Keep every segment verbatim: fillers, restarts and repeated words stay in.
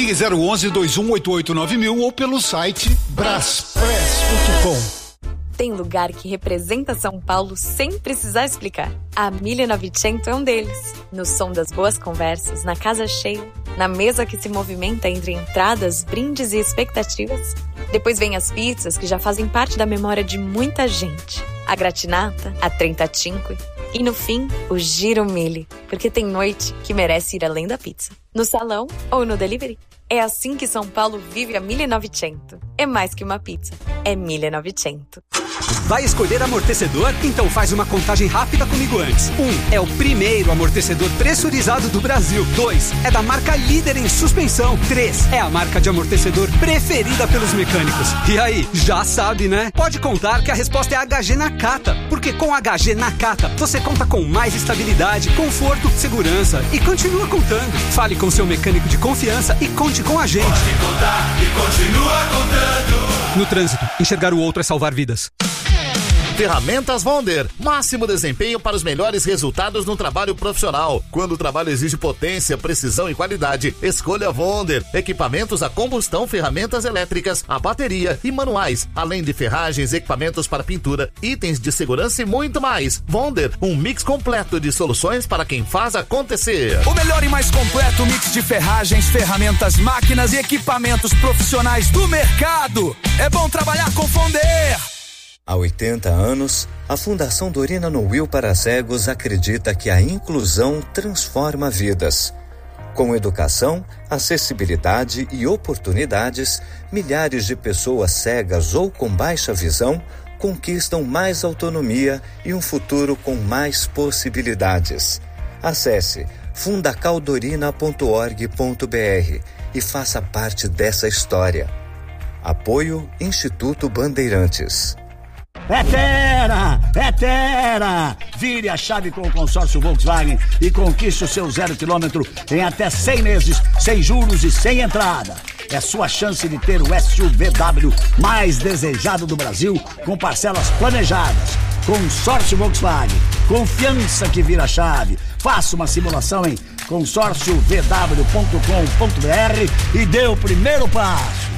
Ligue zero onze, dois um oito oito nove mil ou pelo site braspress ponto com. Tem lugar que representa São Paulo sem precisar explicar. A mille novecento é um deles. No som das boas conversas, na casa cheia, na mesa que se movimenta entre entradas, brindes e expectativas. Depois vem as pizzas que já fazem parte da memória de muita gente. A gratinata, a trentacinque e, no fim, o giro mille. Porque tem noite que merece ir além da pizza. No salão ou no delivery. É assim que São Paulo vive a mille novecento. É mais que uma pizza, é mille novecento. Vai escolher amortecedor? Então faz uma contagem rápida comigo antes. Um, é o primeiro amortecedor pressurizado do Brasil. Dois, é da marca líder em suspensão. Três, é a marca de amortecedor preferida pelos mecânicos. E aí, já sabe, né? Pode contar que a resposta é H G Nakata. Porque com H G Nakata, você conta com mais estabilidade, conforto, segurança e continua contando. Fale com seu mecânico de confiança e conte com a gente. Pode contar e continua contando. No trânsito, enxergar o outro é salvar vidas. Ferramentas Wonder, máximo desempenho para os melhores resultados no trabalho profissional. Quando o trabalho exige potência, precisão e qualidade, escolha Wonder. Equipamentos a combustão, ferramentas elétricas, a bateria e manuais, além de ferragens, equipamentos para pintura, itens de segurança e muito mais. Wonder, um mix completo de soluções para quem faz acontecer. O melhor e mais completo mix de ferragens, ferramentas, máquinas e equipamentos profissionais do mercado. É bom trabalhar com Wonder. Há oitenta anos, a Fundação Dorina Noil para Cegos acredita que a inclusão transforma vidas. Com educação, acessibilidade e oportunidades, milhares de pessoas cegas ou com baixa visão conquistam mais autonomia e um futuro com mais possibilidades. Acesse fundacaldorina ponto org ponto br e faça parte dessa história. Apoio Instituto Bandeirantes. É Terra! É Terra! Vire a chave com o consórcio Volkswagen e conquiste o seu zero quilômetro em até cem meses, sem juros e sem entrada. É sua chance de ter o S U V W mais desejado do Brasil, com parcelas planejadas. Consórcio Volkswagen. Confiança que vira chave. Faça uma simulação em consórcio v w ponto com ponto b r e dê o primeiro passo.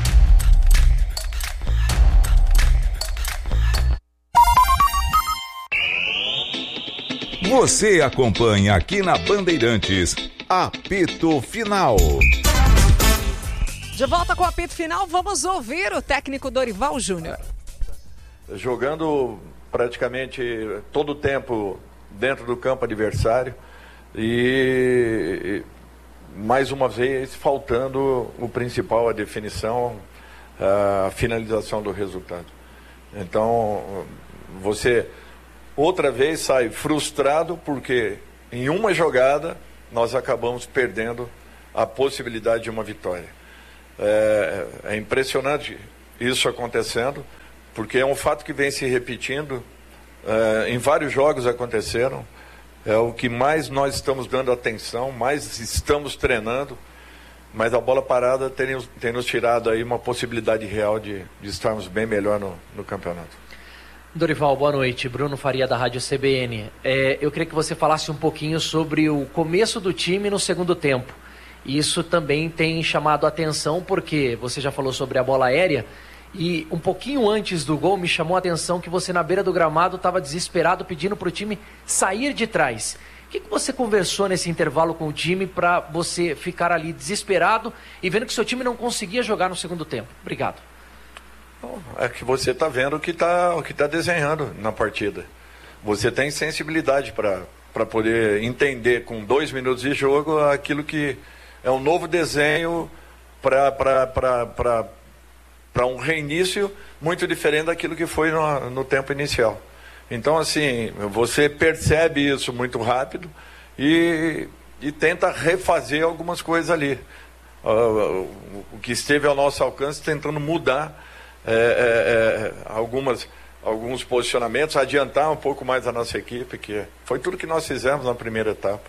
Você acompanha aqui na Bandeirantes, Apito Final. De volta com o apito final, vamos ouvir o técnico Dorival Júnior. Jogando praticamente todo o tempo dentro do campo adversário e, mais uma vez, faltando o principal, a definição, a finalização do resultado. Então, você... outra vez sai frustrado porque em uma jogada nós acabamos perdendo a possibilidade de uma vitória. É, é impressionante isso acontecendo, porque é um fato que vem se repetindo, é, em vários jogos aconteceram, é o que mais nós estamos dando atenção, mais estamos treinando, mas a bola parada tem, tem nos tirado aí uma possibilidade real de, de estarmos bem melhor no, no campeonato. Dorival, boa noite. Bruno Faria, da Rádio C B N. É, eu queria que você falasse um pouquinho sobre o começo do time no segundo tempo. Isso também tem chamado a atenção, porque você já falou sobre a bola aérea, e um pouquinho antes do gol me chamou a atenção que você na beira do gramado estava desesperado, pedindo para o time sair de trás. O que, que você conversou nesse intervalo com o time para você ficar ali desesperado e vendo que seu time não conseguia jogar no segundo tempo? Obrigado. É que você está vendo o que está o que tá desenhando na partida. Você tem sensibilidade para poder entender com dois minutos de jogo aquilo que é um novo desenho para um reinício muito diferente daquilo que foi no, no tempo inicial. Então, assim, você percebe isso muito rápido e, e tenta refazer algumas coisas ali. Uh, o que esteve ao nosso alcance, tentando mudar É, é, é, algumas, alguns posicionamentos, adiantar um pouco mais a nossa equipe, que foi tudo que nós fizemos na primeira etapa.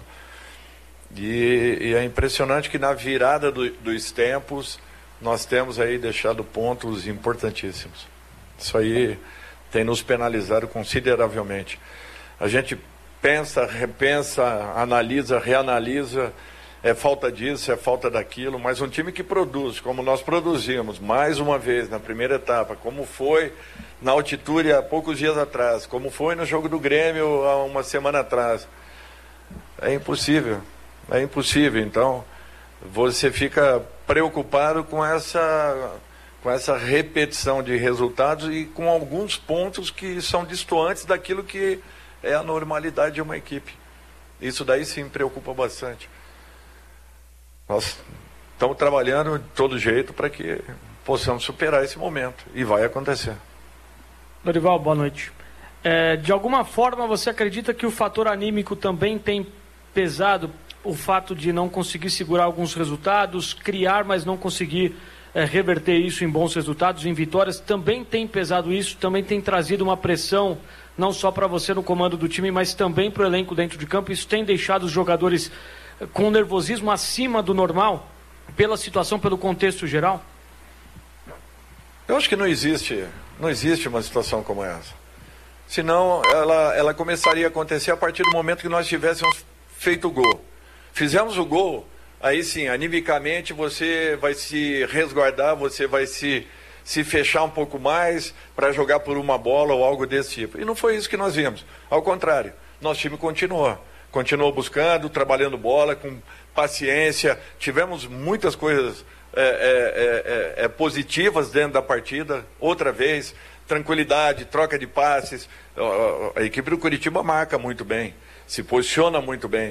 E, e é impressionante que na virada do, dos tempos nós temos aí deixado pontos importantíssimos. Isso aí tem nos penalizado consideravelmente. A gente pensa, repensa, analisa, reanalisa, é falta disso, é falta daquilo, mas um time que produz, como nós produzimos, mais uma vez na primeira etapa, como foi na altitude há poucos dias atrás, como foi no jogo do Grêmio há uma semana atrás, é impossível, é impossível. Então, você fica preocupado com essa, com essa repetição de resultados e com alguns pontos que são distantes daquilo que é a normalidade de uma equipe. Isso daí sim me preocupa bastante. Nós estamos trabalhando de todo jeito para que possamos superar esse momento. E vai acontecer. Dorival, boa noite. É, de alguma forma você acredita que o fator anímico também tem pesado, o fato de não conseguir segurar alguns resultados, criar, mas não conseguir é, reverter isso em bons resultados, em vitórias, também tem pesado isso, também tem trazido uma pressão, não só para você no comando do time, mas também para o elenco dentro de campo. Isso tem deixado os jogadores com nervosismo acima do normal, pela situação, pelo contexto geral? Eu acho que não existe, não existe uma situação como essa. Senão, ela, ela começaria a acontecer a partir do momento que nós tivéssemos feito o gol. Fizemos o gol, aí sim, animicamente você vai se resguardar, você vai se, se fechar um pouco mais para jogar por uma bola ou algo desse tipo. E não foi isso que nós vimos. Ao contrário, nosso time continuou. Continuou buscando, trabalhando bola, com paciência. Tivemos muitas coisas é, é, é, é, positivas dentro da partida. Outra vez, tranquilidade, troca de passes. A, a equipe do Curitiba marca muito bem, se posiciona muito bem.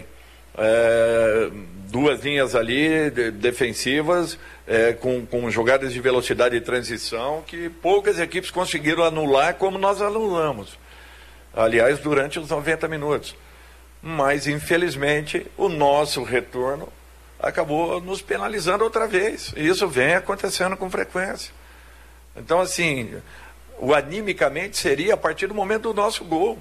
É, duas linhas ali de, defensivas, é, com, com jogadas de velocidade e transição que poucas equipes conseguiram anular como nós anulamos. Aliás, durante os noventa minutos. Mas, infelizmente, o nosso retorno acabou nos penalizando outra vez. E isso vem acontecendo com frequência. Então, assim, o animicamente seria a partir do momento do nosso gol.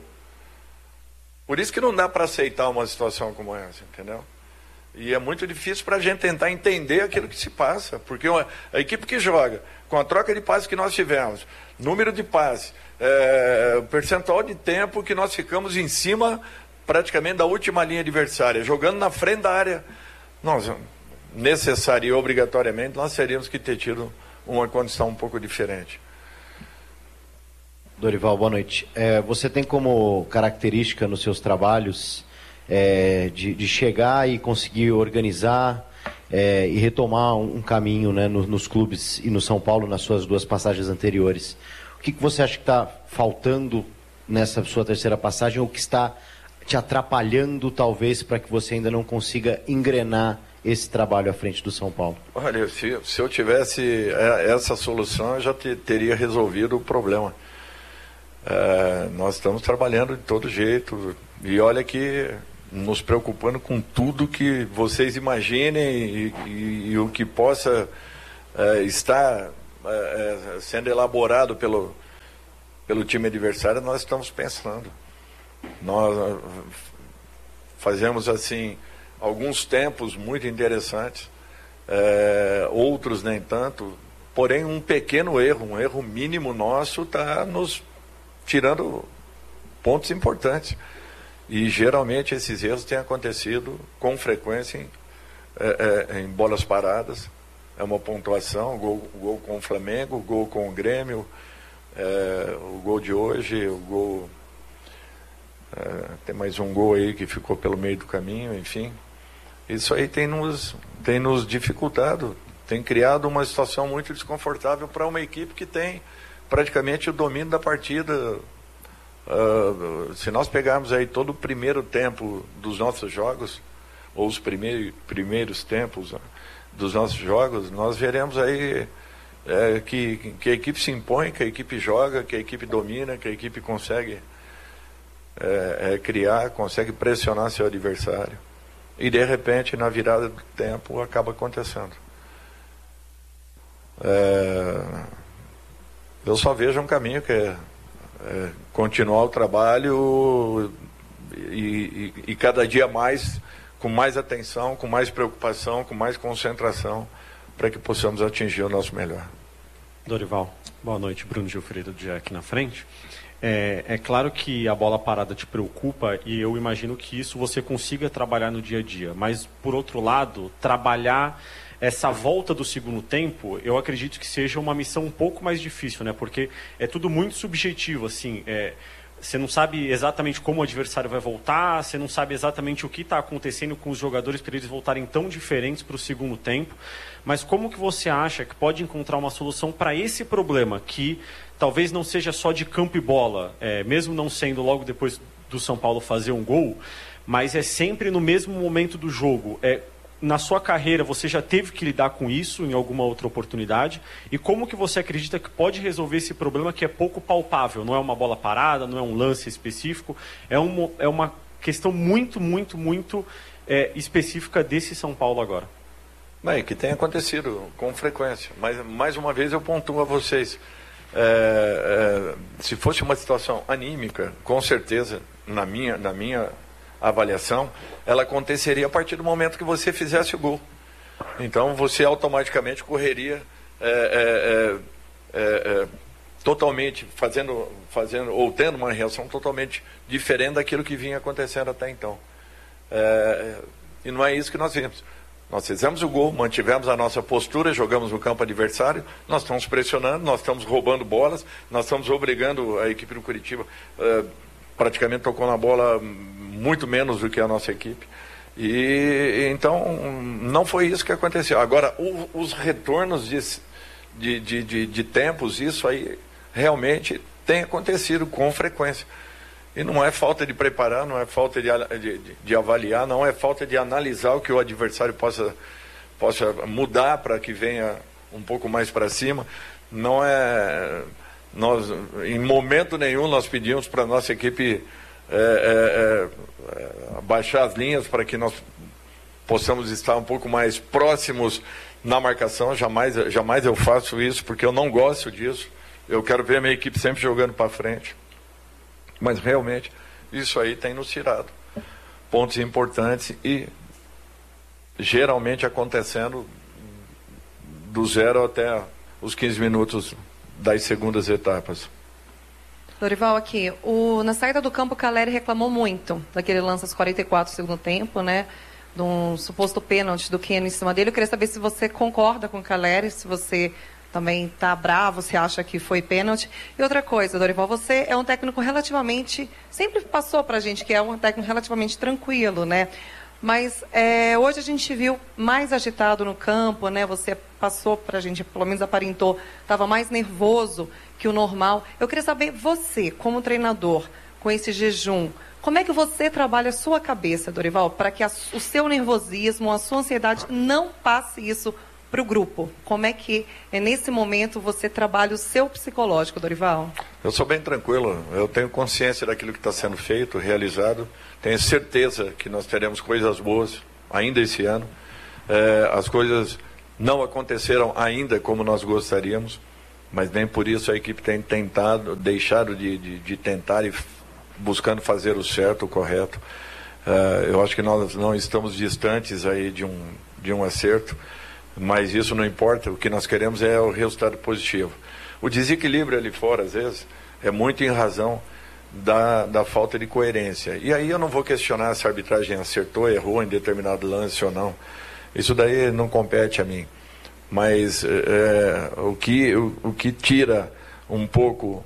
Por isso que não dá para aceitar uma situação como essa, entendeu? E é muito difícil para a gente tentar entender aquilo que se passa. Porque uma, a equipe que joga, com a troca de passes que nós tivemos, número de passes, é, percentual de tempo que nós ficamos em cima praticamente da última linha adversária, jogando na frente da área, nós, necessário e obrigatoriamente, nós teríamos que ter tido uma condição um pouco diferente. Dorival, boa noite. É, você tem como característica nos seus trabalhos é, de, de chegar e conseguir organizar é, e retomar um, um caminho, né, no, nos clubes e no São Paulo, nas suas duas passagens anteriores. O que, que você acha que está faltando nessa sua terceira passagem, ou que está te atrapalhando, talvez, para que você ainda não consiga engrenar esse trabalho à frente do São Paulo? Olha, se, se eu tivesse essa solução, eu já te, teria resolvido o problema. É, nós estamos trabalhando de todo jeito, e olha que nos preocupando com tudo que vocês imaginem e, e, e o que possa é, estar é, sendo elaborado pelo, pelo time adversário, nós estamos pensando. Nós fazemos assim alguns tempos muito interessantes, é, outros nem tanto, porém um pequeno erro, um erro mínimo nosso está nos tirando pontos importantes. E geralmente esses erros têm acontecido com frequência em, é, é, em bolas paradas. É uma pontuação, o gol, o gol com o Flamengo, o gol com o Grêmio, é, o gol de hoje, o gol... É, tem mais um gol aí que ficou pelo meio do caminho, enfim. Isso aí tem nos, tem nos dificultado, tem criado uma situação muito desconfortável para uma equipe que tem praticamente o domínio da partida. Uh, se nós pegarmos aí todo o primeiro tempo dos nossos jogos, ou os primeiros, primeiros tempos uh, dos nossos jogos, nós veremos aí é, que, que a equipe se impõe, que a equipe joga, que a equipe domina, que a equipe consegue É, é, criar, consegue pressionar seu adversário, e de repente na virada do tempo acaba acontecendo. É, eu só vejo um caminho, que é, é continuar o trabalho e, e, e cada dia mais, com mais atenção, com mais preocupação, com mais concentração, para que possamos atingir o nosso melhor. Dorival, boa noite. Bruno Gilfredo de aqui na frente. É, é claro que a bola parada te preocupa e eu imagino que isso você consiga trabalhar no dia a dia. Mas, por outro lado, trabalhar essa volta do segundo tempo, eu acredito que seja uma missão um pouco mais difícil, né? Porque é tudo muito subjetivo, assim. É, você não sabe exatamente como o adversário vai voltar, você não sabe exatamente o que está acontecendo com os jogadores para eles voltarem tão diferentes para o segundo tempo. Mas como que você acha que pode encontrar uma solução para esse problema, que talvez não seja só de campo e bola, é, mesmo não sendo logo depois do São Paulo fazer um gol, mas é sempre no mesmo momento do jogo? É, na sua carreira, você já teve que lidar com isso em alguma outra oportunidade? E como que você acredita que pode resolver esse problema que é pouco palpável? Não é uma bola parada, não é um lance específico, é uma, é uma questão muito, muito, muito é, específica desse São Paulo agora. Bem, que tem acontecido com frequência, mas mais uma vez eu pontuo a vocês. É, é, se fosse uma situação anímica, com certeza, na minha, na minha avaliação, ela aconteceria a partir do momento que você fizesse o gol. Então você automaticamente correria é, é, é, é, totalmente fazendo, fazendo ou tendo uma reação totalmente diferente daquilo que vinha acontecendo até então. É, e não é isso que nós vimos. Nós fizemos o gol, mantivemos a nossa postura, jogamos no campo adversário, nós estamos pressionando, nós estamos roubando bolas, nós estamos obrigando a equipe do Curitiba, uh, praticamente tocou na bola muito menos do que a nossa equipe. E então não foi isso que aconteceu. Agora, o, os retornos de, de, de, de, de tempos, isso aí realmente tem acontecido com frequência. E não é falta de preparar, não é falta de, de, de avaliar, não é falta de analisar o que o adversário possa, possa mudar para que venha um pouco mais para cima. Não é... Nós, em momento nenhum nós pedimos para a nossa equipe é, é, é, baixar as linhas para que nós possamos estar um pouco mais próximos na marcação. Jamais, jamais eu faço isso, porque eu não gosto disso. Eu quero ver a minha equipe sempre jogando para frente. Mas realmente isso aí tem nos tirado pontos importantes e geralmente acontecendo do zero até os quinze minutos das segundas etapas. Dorival, aqui, o, na saída do campo o Caleri reclamou muito daquele lance aos quarenta e quatro do segundo tempo, né? De um suposto pênalti do Keno em cima dele. Eu queria saber se você concorda com o Caleri, se você também está bravo, se acha que foi pênalti. E outra coisa, Dorival, você é um técnico relativamente... Sempre passou para a gente que é um técnico relativamente tranquilo, né? Mas é, hoje a gente viu mais agitado no campo, né? Você passou para a gente, pelo menos aparentou, estava mais nervoso que o normal. Eu queria saber, você, como treinador, com esse jejum, como é que você trabalha a sua cabeça, Dorival, para que a, o seu nervosismo, a sua ansiedade não passe isso para o grupo? Como é que, é, nesse momento, você trabalha o seu psicológico, Dorival? Eu sou bem tranquilo, eu tenho consciência daquilo que está sendo feito, realizado, tenho certeza que nós teremos coisas boas ainda esse ano. É, as coisas não aconteceram ainda como nós gostaríamos, mas nem por isso a equipe tem tentado, deixado de, de, de tentar e buscando fazer o certo, o correto. É, eu acho que nós não estamos distantes aí de um, de um acerto, mas isso não importa, o que nós queremos é o resultado positivo. O desequilíbrio ali fora, às vezes, é muito em razão da, da falta de coerência. E aí eu não vou questionar se a arbitragem acertou, errou em determinado lance ou não. Isso daí não compete a mim. Mas é, o, que, o, o que tira um pouco,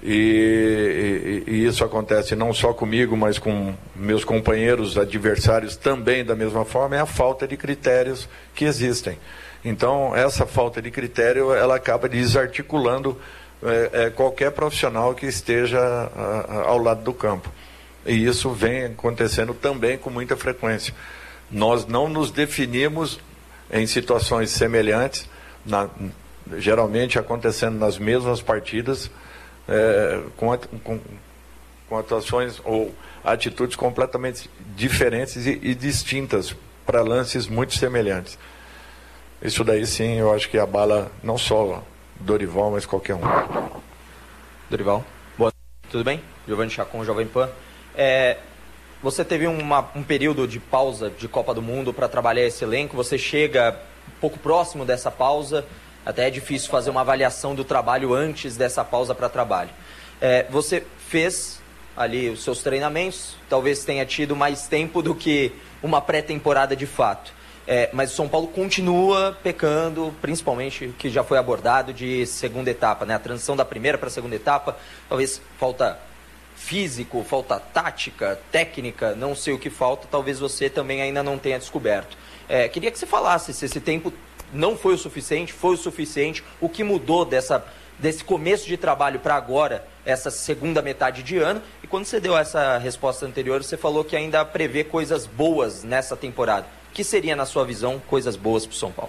e, e, e isso acontece não só comigo, mas com meus companheiros adversários também da mesma forma, é a falta de critérios que existem. Então, essa falta de critério, ela acaba desarticulando é, é, qualquer profissional que esteja a, a, ao lado do campo. E isso vem acontecendo também com muita frequência. Nós não nos definimos em situações semelhantes, na, geralmente acontecendo nas mesmas partidas, é, com, com, com atuações ou atitudes completamente diferentes e, e distintas para lances muito semelhantes. Isso daí sim, eu acho que abala não só Dorival, mas qualquer um. Dorival, boa noite, tudo bem? Giovanni Chacon, Jovem Pan. É, você teve uma, um período de pausa de Copa do Mundo para trabalhar esse elenco, você chega um pouco próximo dessa pausa, até é difícil fazer uma avaliação do trabalho antes dessa pausa para trabalho. É, você fez ali os seus treinamentos, talvez tenha tido mais tempo do que uma pré-temporada de fato. É, mas o São Paulo continua pecando, principalmente, que já foi abordado, de segunda etapa, né? A transição da primeira para a segunda etapa, talvez falta físico, falta tática, técnica, não sei o que falta, talvez você também ainda não tenha descoberto. É, queria que você falasse se esse tempo não foi o suficiente, foi o suficiente, o que mudou dessa, desse começo de trabalho para agora, essa segunda metade de ano, e quando você deu essa resposta anterior, você falou que ainda prevê coisas boas nessa temporada. O que seria, na sua visão, coisas boas para o São Paulo?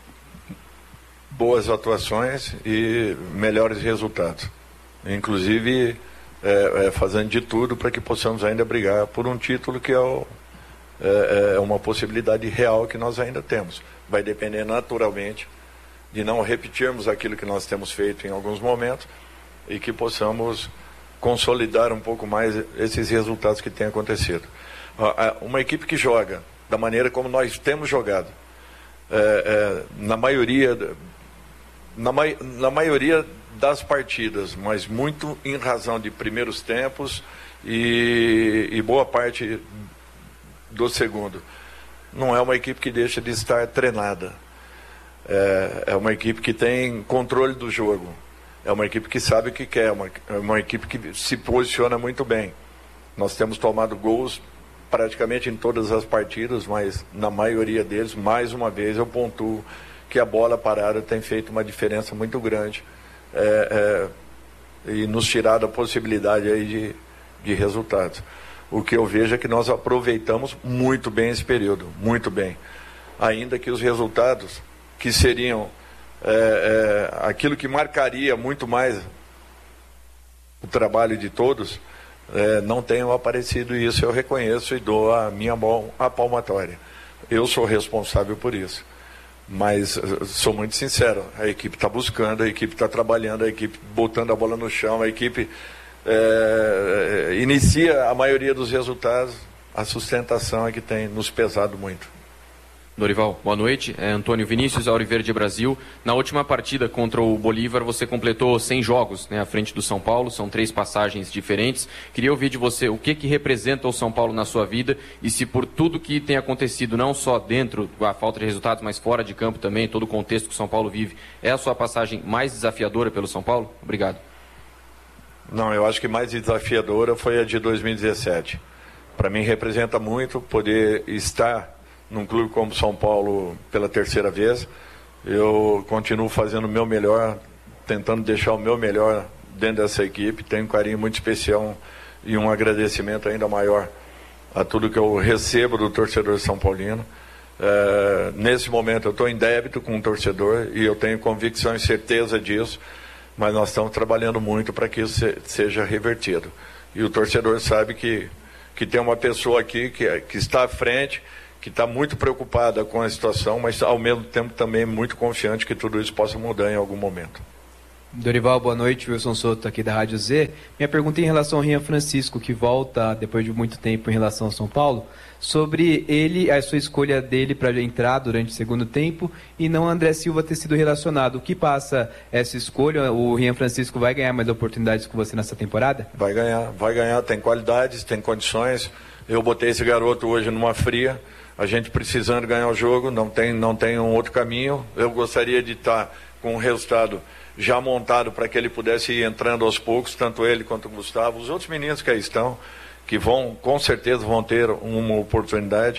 Boas atuações e melhores resultados. Inclusive, é, é, fazendo de tudo para que possamos ainda brigar por um título que é, o, é, é uma possibilidade real que nós ainda temos. Vai depender naturalmente de não repetirmos aquilo que nós temos feito em alguns momentos e que possamos consolidar um pouco mais esses resultados que têm acontecido. Uma equipe que joga da maneira como nós temos jogado, é, é, na maioria na, na maioria das partidas, mas muito em razão de primeiros tempos e, e boa parte do segundo, não é uma equipe que deixa de estar treinada, é, é uma equipe que tem controle do jogo, é uma equipe que sabe o que quer, uma, é uma equipe que se posiciona muito bem. Nós temos tomado gols praticamente em todas as partidas, mas na maioria deles, mais uma vez, eu pontuo que a bola parada tem feito uma diferença muito grande é, é, e nos tirado a possibilidade aí de, de resultados. O que eu vejo é que nós aproveitamos muito bem esse período, muito bem. Ainda que os resultados, que seriam é, é, aquilo que marcaria muito mais o trabalho de todos, É, não tenham aparecido, e isso eu reconheço e dou a minha mão à palmatória. Eu sou responsável por isso, mas sou muito sincero, a equipe está buscando, a equipe está trabalhando, a equipe botando a bola no chão, a equipe é, inicia a maioria dos resultados. A sustentação é que tem nos pesado muito. Dorival, boa noite. É Antônio Vinícius, Auriverde Brasil. Na última partida contra o Bolívar, você completou cem jogos, né, à frente do São Paulo. São três passagens diferentes. Queria ouvir de você o que, que representa o São Paulo na sua vida e se por tudo que tem acontecido, não só dentro da falta de resultados, mas fora de campo também, todo o contexto que o São Paulo vive, é a sua passagem mais desafiadora pelo São Paulo? Obrigado. Não, eu acho que mais desafiadora foi a de dois mil e dezessete. Para mim representa muito poder estar num clube como São Paulo pela terceira vez. Eu continuo fazendo o meu melhor, tentando deixar o meu melhor dentro dessa equipe. Tenho um carinho muito especial e um agradecimento ainda maior a tudo que eu recebo do torcedor São Paulino. É, nesse momento eu estou em débito com o torcedor e eu tenho convicção e certeza disso, mas nós estamos trabalhando muito para que isso se, seja revertido. E o torcedor sabe que, que tem uma pessoa aqui que, que está à frente, que está muito preocupada com a situação, mas ao mesmo tempo também muito confiante que tudo isso possa mudar em algum momento. Dorival, boa noite. Wilson Souto aqui da Rádio Z. Minha pergunta é em relação ao Rian Francisco, que volta depois de muito tempo em relação ao São Paulo, sobre ele, a sua escolha dele para entrar durante o segundo tempo e não André Silva ter sido relacionado. O que passa essa escolha? O Rian Francisco vai ganhar mais oportunidades com você nessa temporada? Vai ganhar, vai ganhar, tem qualidades, tem condições. Eu botei esse garoto hoje numa fria. A gente precisando ganhar o jogo, não tem, não tem um outro caminho. Eu gostaria de estar com um resultado já montado para que ele pudesse ir entrando aos poucos, tanto ele quanto o Gustavo, os outros meninos que aí estão, que vão, com certeza vão ter uma oportunidade,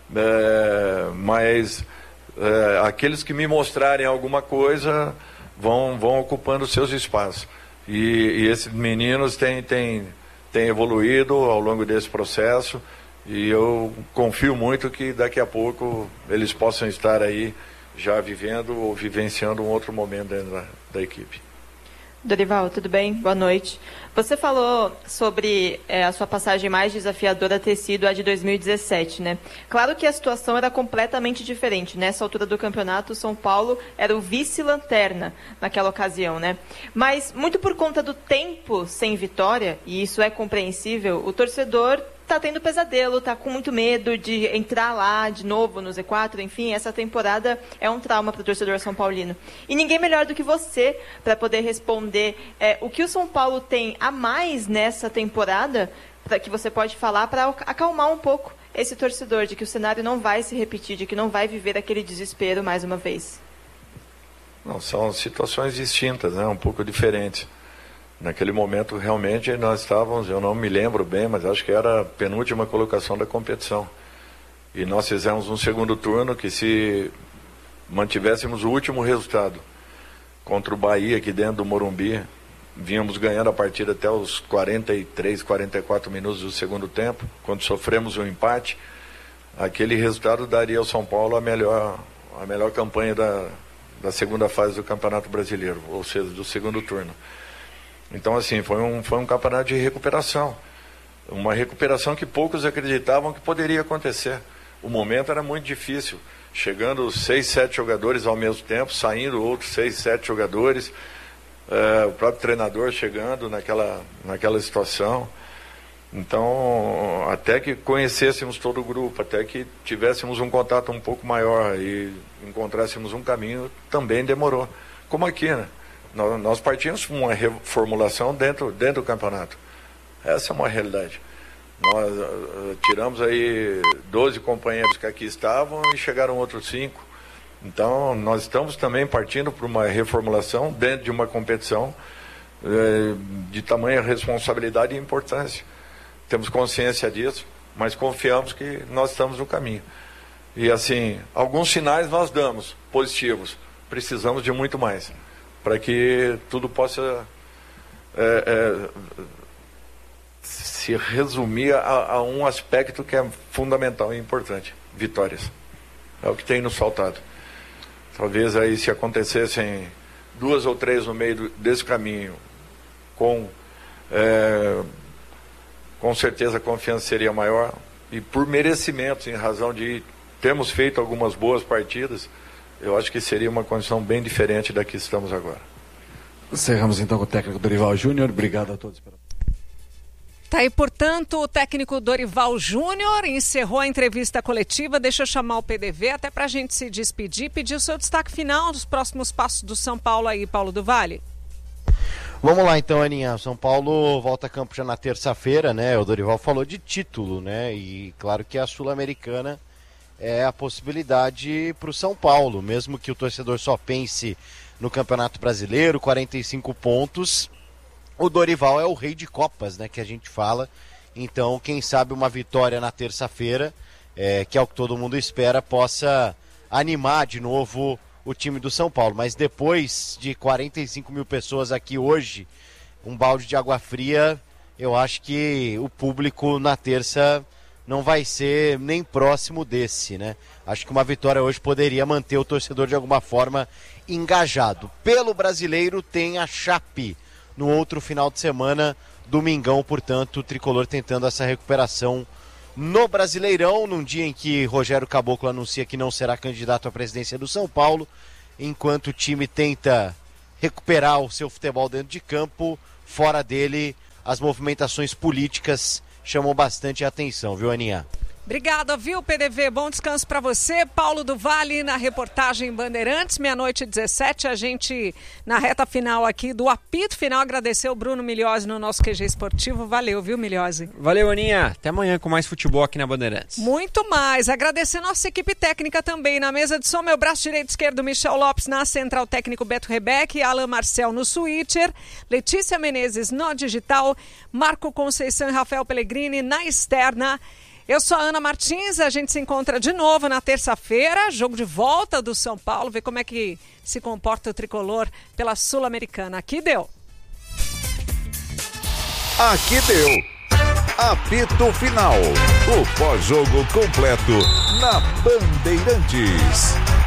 é, mas é, aqueles que me mostrarem alguma coisa vão, vão ocupando seus espaços. E, e esses meninos têm, têm, têm evoluído ao longo desse processo. E eu confio muito que daqui a pouco eles possam estar aí já vivendo ou vivenciando um outro momento dentro da, da equipe. Dorival, tudo bem? Boa noite. Você falou sobre é, a sua passagem mais desafiadora ter sido a de dois mil e dezessete, né? Claro que a situação era completamente diferente. Nessa altura do campeonato, o São Paulo era o vice-lanterna naquela ocasião, né? Mas, muito por conta do tempo sem vitória, e isso é compreensível, o torcedor tá tendo pesadelo, tá com muito medo de entrar lá de novo no Z quatro, enfim, essa temporada é um trauma para o torcedor são paulino. E ninguém melhor do que você para poder responder é, o que o São Paulo tem a mais nessa temporada, pra, que você pode falar para acalmar um pouco esse torcedor, de que o cenário não vai se repetir, de que não vai viver aquele desespero mais uma vez. Não, são situações distintas, né? Um pouco diferentes. Naquele momento, realmente, nós estávamos, eu não me lembro bem, mas acho que era a penúltima colocação da competição. E nós fizemos um segundo turno que, se mantivéssemos o último resultado contra o Bahia, aqui dentro do Morumbi, vínhamos ganhando a partida até os quarenta e três, quarenta e quatro minutos do segundo tempo. Quando sofremos um empate, aquele resultado daria ao São Paulo a melhor, a melhor campanha da, da segunda fase do Campeonato Brasileiro, ou seja, do segundo turno. Então, assim, foi um, foi um campeonato de recuperação. Uma recuperação que poucos acreditavam que poderia acontecer. O momento era muito difícil. Chegando seis, sete jogadores ao mesmo tempo, saindo outros seis, sete jogadores. É, o próprio treinador chegando naquela, naquela situação. Então, até que conhecêssemos todo o grupo, até que tivéssemos um contato um pouco maior e encontrássemos um caminho, também demorou. Como aqui, né? Nós partimos com uma reformulação dentro, dentro do campeonato. Essa é uma realidade. Nós uh, tiramos aí doze companheiros que aqui estavam e chegaram outros cinco. Então, nós estamos também partindo para uma reformulação dentro de uma competição uh, de tamanha responsabilidade e importância. Temos consciência disso, mas confiamos que nós estamos no caminho. E assim, alguns sinais nós damos, positivos. Precisamos de muito mais, para que tudo possa é, é, se resumir a, a um aspecto que é fundamental e importante: vitórias. É o que tem nos faltado. Talvez aí, se acontecessem duas ou três no meio do, desse caminho, com, é, com certeza a confiança seria maior, e por merecimentos, em razão de termos feito algumas boas partidas, eu acho que seria uma condição bem diferente da que estamos agora. Encerramos então com o técnico Dorival Júnior. Obrigado a todos pela... Tá aí, portanto, o técnico Dorival Júnior encerrou a entrevista coletiva. Deixa eu chamar o P D V até para a gente se despedir, pedir o seu destaque final dos próximos passos do São Paulo aí, Paulo do Vale. Vamos lá então, Aninha. O São Paulo volta a campo já na terça-feira, né? O Dorival falou de título, né? E claro que a Sul-Americana é a possibilidade para o São Paulo, mesmo que o torcedor só pense no Campeonato Brasileiro, quarenta e cinco pontos, o Dorival é o rei de copas, né, que a gente fala. Então, quem sabe uma vitória na terça-feira, é, que é o que todo mundo espera, possa animar de novo o time do São Paulo. Mas depois de quarenta e cinco mil pessoas aqui hoje, um balde de água fria, eu acho que o público na terça não vai ser nem próximo desse, né? Acho que uma vitória hoje poderia manter o torcedor de alguma forma engajado. Pelo Brasileiro tem a Chape no outro final de semana, domingão, portanto, o tricolor tentando essa recuperação no Brasileirão, num dia em que Rogério Caboclo anuncia que não será candidato à presidência do São Paulo, enquanto o time tenta recuperar o seu futebol dentro de campo. Fora dele, as movimentações políticas chamam bastante a atenção, viu, Aninha? Obrigada, viu, P D V? Bom descanso para você. Paulo do Vale na reportagem Bandeirantes, meia-noite e dezessete. A gente, na reta final aqui do apito final, agradecer o Bruno Milhose no nosso Q G Esportivo. Valeu, viu, Milhose? Valeu, Aninha. Até amanhã com mais futebol aqui na Bandeirantes. Muito mais. Agradecer nossa equipe técnica também. Na mesa de som, meu braço direito e esquerdo, Michel Lopes, na central técnico Beto Rebeck, Alan Marcel no switcher, Letícia Menezes no digital, Marco Conceição e Rafael Pellegrini na externa. Eu sou a Ana Martins, a gente se encontra de novo na terça-feira, jogo de volta do São Paulo, ver como é que se comporta o tricolor pela Sul-Americana. Aqui deu. Aqui deu. Apito final. O pós-jogo completo na Bandeirantes.